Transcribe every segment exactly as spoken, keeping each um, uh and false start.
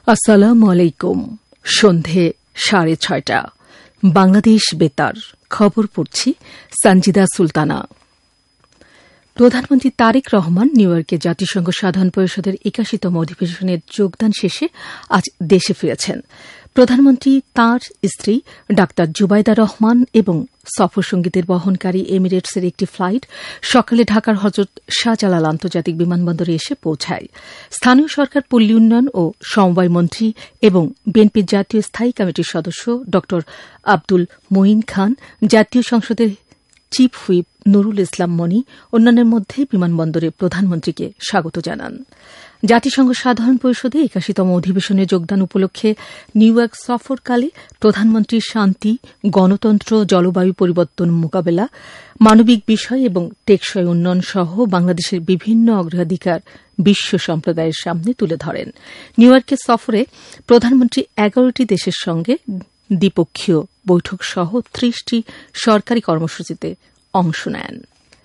আসসালামু আলাইকুম। সন্ধে সাড়ে ছয়টা বাংলাদেশ বেতার খবর পড়ছি সঞ্জিদা সুলতানা। প্রধানমন্ত্রী তারেক রহমান নিউ ইয়র্কে জাতিসংঘ সাধারণ পরিষদের একাশিতম অধিবেশনের যোগদান শেষে আজ দেশে ফিরেছেন। প্রধানমন্ত্রী তাঁর স্ত্রী ডাক্তার জুবাইদা রহমান এবং সফরসঙ্গীদের বহনকারী এমিরেটসের একটি ফ্লাইট সকালে ঢাকার হযরত শাহজালাল আন্তর্জাতিক বিমানবন্দরে এসে পৌঁছায়। স্থানীয় সরকার, পল্লী উন্নয়ন ও সমবায় মন্ত্রী এবং বিএনপির জাতীয় স্থায়ী কমিটির সদস্য ড আব্দুল মঈন খান, জাতীয় সংসদের চিফ হুইপ নুরুল ইসলাম মনি অন্যান্যের মধ্যে বিমানবন্দরে প্রধানমন্ত্রীকে স্বাগত জানান। জাতিসংঘ সাধারণ পরিষদে একাশিতম অধিবেশনে যোগদান উপলক্ষে নিউ ইয়র্ক সফরকালে প্রধানমন্ত্রী শান্তি, গণতন্ত্র, জলবায়ু পরিবর্তন মোকাবেলা, মানবিক বিষয় এবং টেকসই উন্নয়ন সহ বাংলাদেশের বিভিন্ন অগ্রাধিকার বিশ্ব সম্প্রদায়ের সামনে তুলে ধরেন। নিউ ইয়র্কের সফরে প্রধানমন্ত্রী এগারোটি দেশের সঙ্গে দ্বিপক্ষীয় বৈঠক সহ ত্রিশটি সরকারি কর্মসূচিতে অংশ নেন।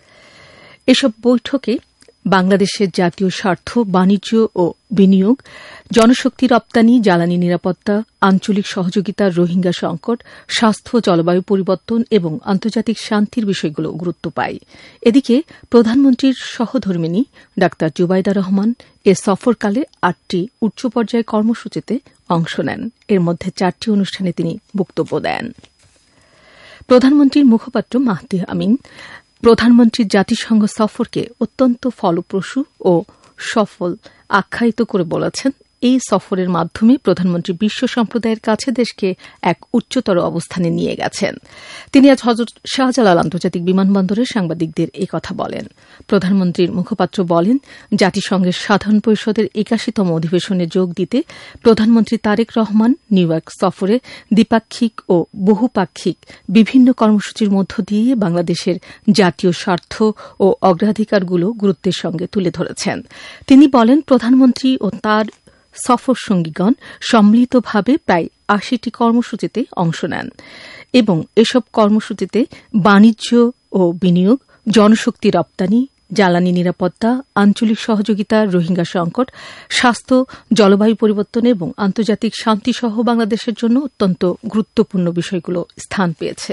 এসব বৈঠকে বাংলাদেশের জাতীয় স্বার্থ, বাণিজ্য ও বিনিয়োগ, জনশক্তি রপ্তানি, জ্বালানি নিরাপত্তা, আঞ্চলিক সহযোগিতা, রোহিঙ্গা সংকট, স্বাস্থ্য, জলবায়ু পরিবর্তন এবং আন্তর্জাতিক শান্তির বিষয়গুলো গুরুত্ব পায়। এদিকে প্রধানমন্ত্রীর সহধর্মিণী ডাক্তার জুবাইদা রহমান এ সফরকালে আটটি উচ্চ পর্যায়ে কর্মসূচিতে অংশ নেন। এর মধ্যে চারটি অনুষ্ঠানে তিনি বক্তব্য দেন। প্রধানমন্ত্রীর মুখপাত্র মাহদি আমিন প্রধানমন্ত্রীর জাতিসংঘ সফরকে অত্যন্ত ফলপ্রসূ ও সফল আখ্যায়িত করে বলেছেন, এই সফরের মাধ্যমে প্রধানমন্ত্রী বিশ্ব সম্প্রদায়ের কাছে দেশকে এক উচ্চতর অবস্থানে নিয়ে গেছেন। তিনি আজ হযরত শাহজালাল আন্তর্জাতিক বিমানবন্দরে সাংবাদিকদের এই কথা বলেন। প্রধানমন্ত্রীর মুখপাত্র বলেন, জাতিসংঘের সাধারণ পরিষদের একাশিতম অধিবেশনে যোগ দিতে প্রধানমন্ত্রী তারেক রহমান নিউ ইয়র্ক সফরে দ্বিপাক্ষিক ও বহুপাক্ষিক বিভিন্ন কর্মসূচির মধ্য দিয়ে বাংলাদেশের জাতীয় স্বার্থ ও অগ্রাধিকারগুলো গুরুত্বের সঙ্গে তুলে ধরেছেন। তিনি বলেন, প্রধানমন্ত্রী ও তার সফর সঙ্গীগণ সম্মিলিতভাবে প্রায় আশিটি কর্মসূচিতে অংশ নেন এবং এসব কর্মসূচিতে বাণিজ্য ও বিনিয়োগ, জনশক্তি রপ্তানি, জ্বালানি নিরাপত্তা, আঞ্চলিক সহযোগিতা, রোহিঙ্গা সংকট, স্বাস্থ্য, জলবায়ু পরিবর্তন এবং আন্তর্জাতিক শান্তিসহ বাংলাদেশের জন্য অত্যন্ত গুরুত্বপূর্ণ বিষয়গুলো স্থান পেয়েছে।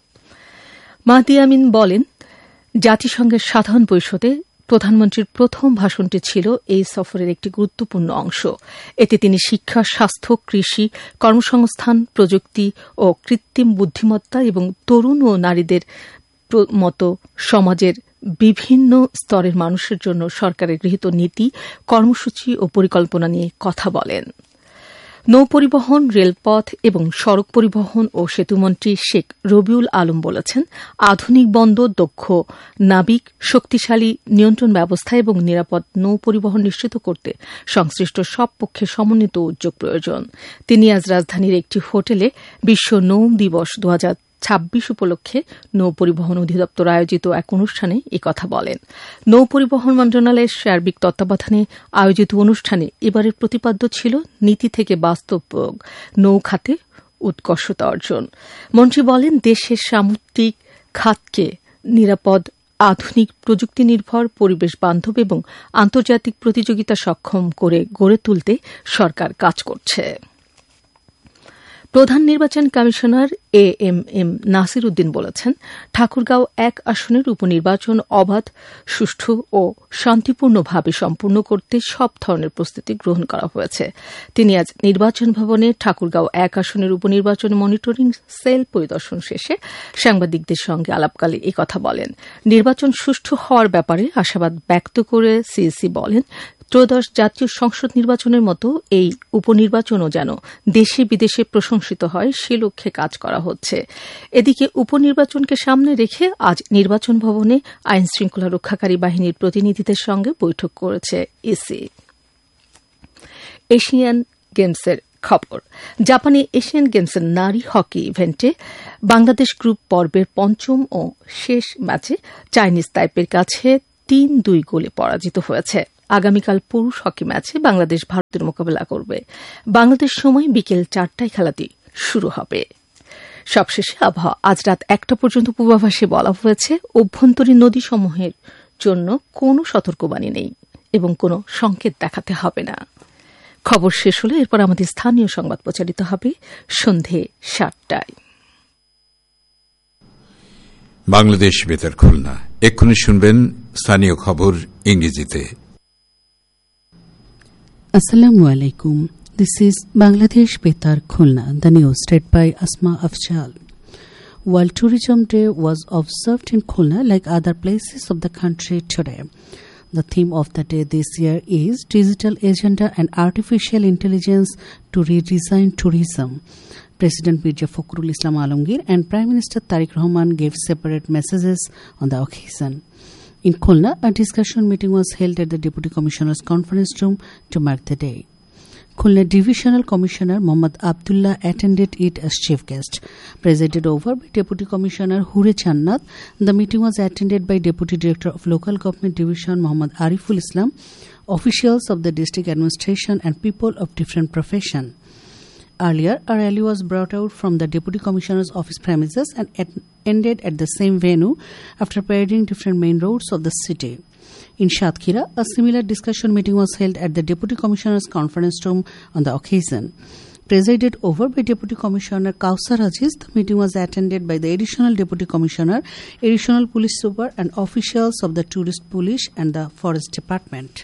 মাহদি আমিন বলেন, জাতিসংঘের সাধারণ পরিষদে প্রধানমন্ত্রীর প্রথম ভাষণটি ছিল এই সফরের একটি গুরুত্বপূর্ণ অংশ। এতে তিনি শিক্ষা, স্বাস্থ্য, কৃষি, কর্মসংস্থান, প্রযুক্তি ও কৃত্রিম বুদ্ধিমত্তা এবং তরুণ ও নারীদের মতো সমাজের বিভিন্ন স্তরের মানুষের জন্য সরকারের গৃহীত নীতি, কর্মসূচি ও পরিকল্পনা নিয়ে কথা বলেন। নৌপরিবহন, রেলপথ এবং সড়ক পরিবহন ও সেতুমন্ত্রী শেখ রবিউল আলম বলেছেন, আধুনিক বন্দর, দক্ষ নাবিক, শক্তিশালী নিয়ন্ত্রণ ব্যবস্থা এবং নিরাপদ নৌ পরিবহন নিশ্চিত করতে সংশ্লিষ্ট সব পক্ষে সমন্বিত উদ্যোগ প্রয়োজন। তিনি আজ রাজধানীর একটি হোটেলে বিশ্ব নৌ দিবস দু হাজার ছাব্বিশ উপলক্ষে নৌ পরিবহন অধিদপ্তর আয়োজিত এক অনুষ্ঠানে একথা বলেন। নৌ পরিবহন মন্ত্রণালয়ের সার্বিক তত্ত্বাবধানে আয়োজিত অনুষ্ঠানে এবারের প্রতিপাদ্য ছিল নীতি থেকে বাস্তব প্রয়োগ, নৌ খাতে উৎকর্ষতা অর্জন। মন্ত্রী বলেন, দেশের সামুদ্রিক খাতকে নিরাপদ, আধুনিক, প্রযুক্তি নির্ভর, পরিবেশ বান্ধব এবং আন্তর্জাতিক প্রতিযোগিতা সক্ষম করে গড়ে তুলতে সরকার কাজ করছে। প্রধান নির্বাচন commissioner A M M Nasir Uddin বলেছেন, ঠাকুরগাঁও এক আসনের উপনির্বাচন অবাধ, সুষ্ঠু ও শান্তিপূর্ণভাবে সম্পূর্ণ করতে সব ধরনের প্রস্তুতি গ্রহণ করা হয়েছে। তিনি আজ নির্বাচন ভবনে ঠাকুরগাঁও এক আসনের উপনির্বাচন মনিটরিং সেল পরিদর্শন শেষে সাংবাদিকদের সঙ্গে আলাপকালে একথা বলেন। নির্বাচন সুষ্ঠু হওয়ার ব্যাপারে আশাবাদ ব্যক্ত করে সিইসি বলেন, ত্রয়োদশ জাতীয় সংসদ নির্বাচনের মতো এই উপনির্বাচনও যেন দেশে বিদেশে প্রশংসিত হয়, সে লক্ষ্যে কাজ করা হচ্ছে। এদিকে উপনির্বাচনকে সামনে রেখে আজ নির্বাচন ভবনে আইন শৃঙ্খলা রক্ষাকারী বাহিনীর প্রতিনিধিদের সঙ্গে বৈঠক করেছে ইসি। এশিয়ান গেমসের খবর। জাপানে এশিয়ান গেমসের নারী হকি ইভেন্টে বাংলাদেশ গ্রুপ পর্বের পঞ্চম ও শেষ ম্যাচে চাইনিজ তাইপের কাছে তিন দুই গোলে পরাজিত হয়েছে। আগামীকাল পুরুষ হকি ম্যাচে বাংলাদেশ ভারতের মোকাবেলা করবে। বাংলাদেশ সময় বিকেল চারটায় খেলাটি শুরু হবে। সবশেষে আবহাওয়া। আজ রাত একটা পর্যন্ত পূর্বাভাসে বলা হয়েছে, অভ্যন্তরীণ নদীসমূহের জন্য কোনো সতর্কবাণী নেই এবং কোনো সংকেত দেখাতে হবে না। খবর শেষ হলে এরপর আমাদের স্থানীয় সংবাদ প্রচারিত হবে সন্ধে সাতটায়। বাংলাদেশ বেতার খুলনা, এক্ষুনি শুনবেন স্থানীয় খবর ইংরেজিতে। Assalamu alaikum. This is Bangladesh Betar Khulna, the news read by Asma Afzal. World Tourism Day was observed in Khulna like other places of the country today. The theme of the day this year is Digital Agenda and Artificial Intelligence to Redesign Tourism. President Mirza Fakhrul Islam Alamgir and Prime Minister Tariq Rahman gave separate messages on the occasion. In Khulna, a discussion meeting was held at the Deputy Commissioner's conference room to mark the day. Khulna Divisional Commissioner Mohammad Abdullah attended it as chief guest. Presided over by Deputy Commissioner Hure Channat, the meeting was attended by Deputy Director of Local Government Division Mohammad Ariful Islam, officials of the district administration and people of different profession. Earlier, a rally was brought out from the Deputy Commissioner's office premises and ended at the same venue after parading different main roads of the city. In Shatkhira, a similar discussion meeting was held at the Deputy Commissioner's conference room on the occasion. Presided over by Deputy Commissioner Kausar Aziz, the meeting was attended by the Additional Deputy Commissioner, Additional Police Super and officials of the Tourist Police and the Forest Department.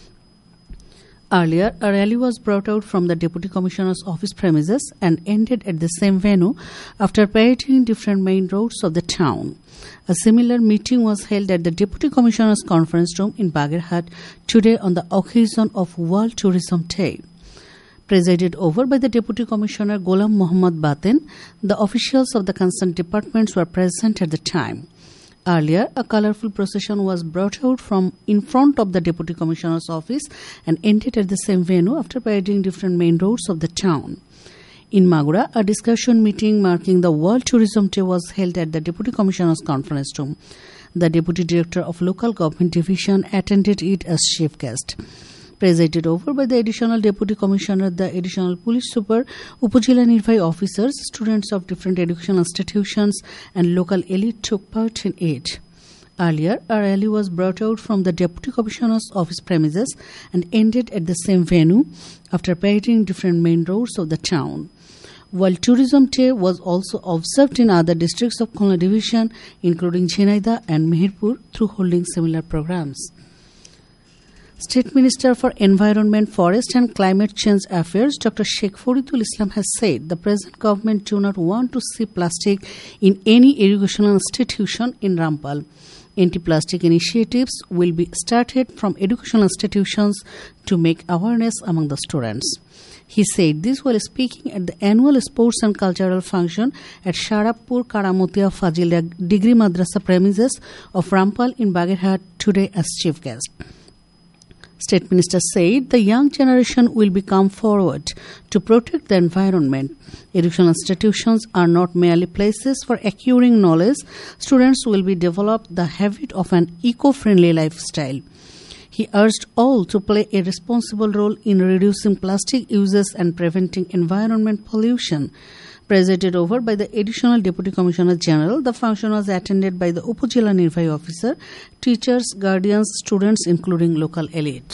Earlier, a rally was brought out from the Deputy Commissioner's office premises and ended at the same venue after parading different main roads of the town. A similar meeting was held at the Deputy Commissioner's conference room in Bagherhat today on the occasion of World Tourism Day. Presided over by the Deputy Commissioner Ghulam Mohammad Baten, the officials of the concerned departments were present at the time. Earlier, a colourful procession was brought out from in front of the Deputy Commissioner's office and ended at the same venue after parading different main roads of the town. In Magura, a discussion meeting marking the World Tourism Day was held at the Deputy Commissioner's conference room. The Deputy Director of Local Government Division attended it as chief guest. Presided over by the Additional Deputy Commissioner, the Additional Police Super, Upazila Nirvahi officers, students of different educational institutions and local elite took part in it. Earlier, a rally was brought out from the Deputy Commissioner's office premises and ended at the same venue after parading different main roads of the town. World Tourism Day was also observed in other districts of Khulna Division, including Jhinaidah and Mehirpur, through holding similar programs. State Minister for Environment, Forest and Climate Change Affairs, Doctor Sheikh Faridul Islam, has said the present government do not want to see plastic in any educational institution in Rampal. Anti-plastic initiatives will be started from educational institutions to make awareness among the students. He said this while speaking at the annual sports and cultural function at Sharapur Karamotia Fazila Degree Madrasa premises of Rampal in Bagherhat today as chief guest. State Minister said the young generation will become forward to protect the environment. Educational institutions are not merely places for acquiring knowledge. Students will be developed the habit of an eco-friendly lifestyle. He urged all to play a responsible role in reducing plastic uses and preventing environment pollution. Presided over by the Additional Deputy Commissioner General, the function was attended by the Upazila Nirvahi officer, teachers, guardians, students, including local elite.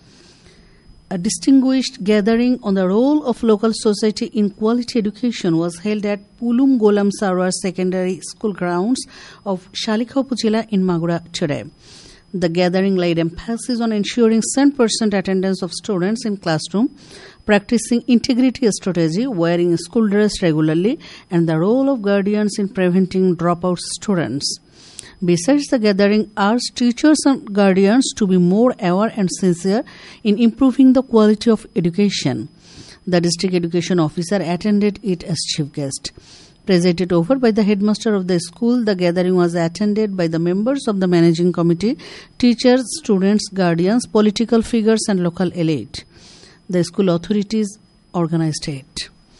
A distinguished gathering on the role of local society in quality education was held at Pulum Golam Sarwar Secondary School grounds of Shalikha Upazila in Magura today. The gathering laid emphasis on ensuring one hundred percent attendance of students in classroom, practicing integrity strategy, wearing school dress regularly, and the role of guardians in preventing dropout students. Besides, the gathering urged teachers and guardians to be more aware and sincere in improving the quality of education. The district education officer attended it as chief guest. Presided over by the headmaster of the school, the gathering was attended by the members of the managing committee, teachers, students, guardians, political figures, and local elite. The school authorities organized it.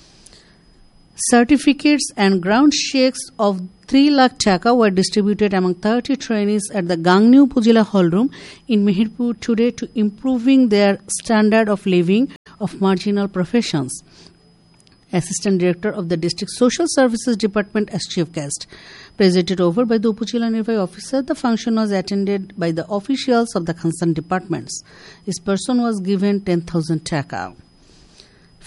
Certificates and ground checks of three lakh taka were distributed among thirty trainees at the Gangni Upazila Hallroom in Mehirpur today to improving their standard of living of marginal professions. Assistant Director of the District Social Services Department as chief guest. Presided over by the Upazila Nirvahi officer, the function was attended by the officials of the concerned departments. His person was given ten thousand taka.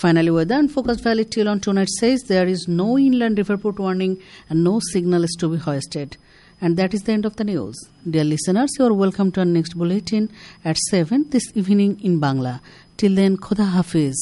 Finally, weather and forecast valid till on tonight says there is no inland riverport warning and no signal is to be hoisted. And that is the end of the news. Dear listeners, you are welcome to our next bulletin at seven this evening in Bangla. Till then, Khuda Hafiz.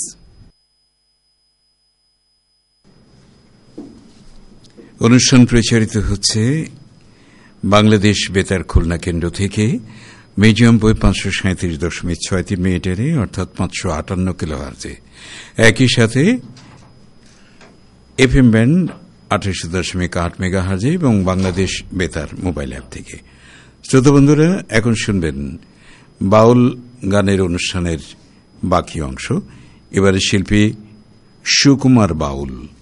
অনুষ্ঠান প্রচারিত হচ্ছে বাংলাদেশ বেতার খুলনা কেন্দ্র থেকে medium wave পাঁচশো সাঁত্রিশ দশমিক ছয় তিন মিটারে অর্থাৎ পাঁচশো আটান্ন কিলোহার্জে, একই সাথে এফ এম ব্যান্ড আঠাশো দশমিক আট মেগাহার্জে এবং বাংলাদেশ বেতার মোবাইল অ্যাপ থেকে। শ্রোতা বন্ধুরা, এখন শুনবেন বাউল গানের অনুষ্ঠানের বাকি অংশ। এবারে শিল্পী সুকুমার বাউল।